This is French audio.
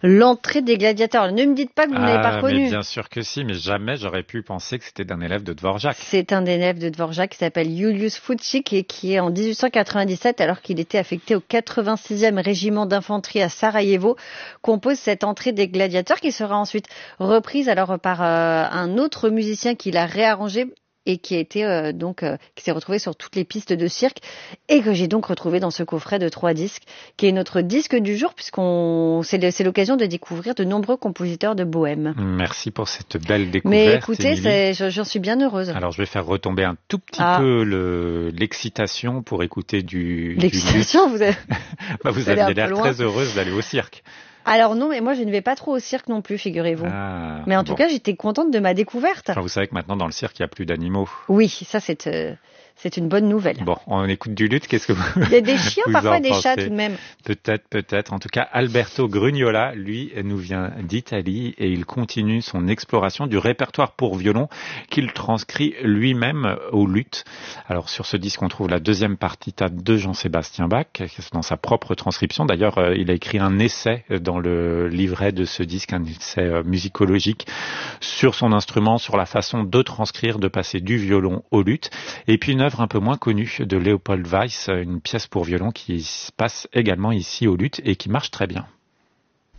L'entrée des gladiateurs. Ne me dites pas que vous n'avez pas reconnu. Mais bien sûr que si, mais jamais j'aurais pu penser que c'était d'un élève de Dvorak. C'est un élève de Dvorak qui s'appelle Julius Fučík et qui est en 1897, alors qu'il était affecté au 86e régiment d'infanterie à Sarajevo, compose cette entrée des gladiateurs qui sera ensuite reprise alors par un autre musicien qui l'a réarrangé et qui a été qui s'est retrouvé sur toutes les pistes de cirque et que j'ai donc retrouvé dans ce coffret de 3 disques qui est notre disque du jour c'est l'occasion de découvrir de nombreux compositeurs de bohème. Merci pour cette belle découverte. Mais écoutez, j'en suis bien heureuse. Alors je vais faire retomber un tout petit peu l'excitation pour écouter du l'excitation. Vous aviez l'air très heureuse d'aller au cirque. Alors non, mais moi je ne vais pas trop au cirque non plus, figurez-vous. Mais en tout cas, j'étais contente de ma découverte. Enfin, vous savez que maintenant dans le cirque, il n'y a plus d'animaux. Oui, ça c'est une bonne nouvelle. Bon, on écoute du luth, qu'est-ce que vous Il y a des chiens, parfois des chats tout de même. Peut-être. En tout cas, Alberto Grugnola, lui, nous vient d'Italie et il continue son exploration du répertoire pour violon qu'il transcrit lui-même au luth. Alors sur ce disque, on trouve la deuxième partita de Jean-Sébastien Bach, dans sa propre transcription. D'ailleurs, il a écrit un essai dans le livret de ce disque, un essai musicologique sur son instrument, sur la façon de transcrire, de passer du violon au luth. Et puis une œuvre un peu moins connue de Leopold Weiss, une pièce pour violon qui se passe également ici au luth et qui marche très bien.